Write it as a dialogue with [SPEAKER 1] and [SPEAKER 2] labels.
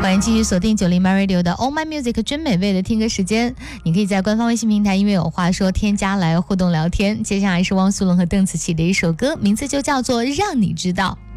[SPEAKER 1] 欢迎继续锁定90 My Radio 的 Oh My Music 真美味的听歌时间，你可以在官方微信平台音乐有话说添加来互动聊天。接下来是汪苏泷和邓紫棋的一首歌，名字就叫做让你知道。